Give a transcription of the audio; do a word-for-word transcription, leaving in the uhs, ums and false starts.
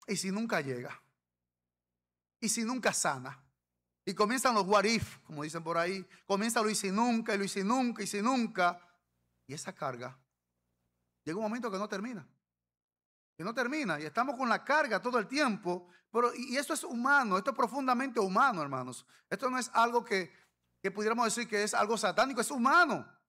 ¿Y si nunca llega? ¿Y si nunca sana? Y comienzan los what if, como dicen por ahí. Comienza lo y si nunca, y lo y si nunca, y si nunca. Y esa carga, llega un momento que no termina. Que no termina. Y estamos con la carga todo el tiempo. Pero, y eso es humano, esto es profundamente humano, hermanos. Esto no es algo que, que pudiéramos decir que es algo satánico, es humano.